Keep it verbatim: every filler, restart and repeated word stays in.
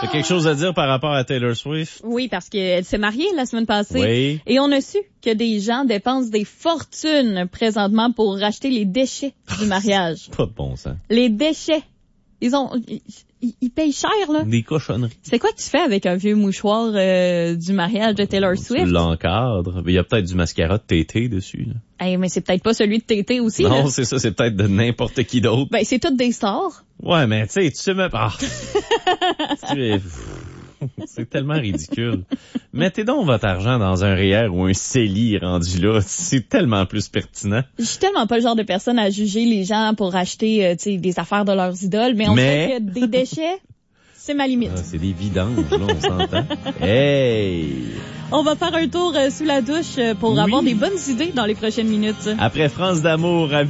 T'as quelque chose à dire par rapport à Taylor Swift? Oui, parce qu'elle s'est mariée la semaine passée. Oui. Et on a su que des gens dépensent des fortunes présentement pour racheter les déchets du mariage. Pas de bon sens. Les déchets. Ils ont, ils, ils payent cher, là. Des cochonneries. C'est quoi que tu fais avec un vieux mouchoir euh, du mariage de Taylor Swift? Tu l'encadres. Il y a peut-être du mascara de Tété dessus, là. Hey, mais c'est peut-être pas celui de Tété aussi, Non, là. c'est ça, c'est peut-être de n'importe qui d'autre. Ben, c'est toutes des stars. Ouais, mais tu sais, tu sais même pas. C'est... c'est tellement ridicule. Mettez donc votre argent dans un R E E R ou un C E L I rendu là. C'est tellement plus pertinent. Je suis tellement pas le genre de personne à juger les gens pour acheter, euh, tu sais, des affaires de leurs idoles, mais on Mais... dirait que des déchets, c'est ma limite. Ah, c'est des vidanges, là, on s'entend. Hey! On va faire un tour euh, sous la douche euh, pour Oui. avoir des bonnes idées dans les prochaines minutes. Après France d'amour, à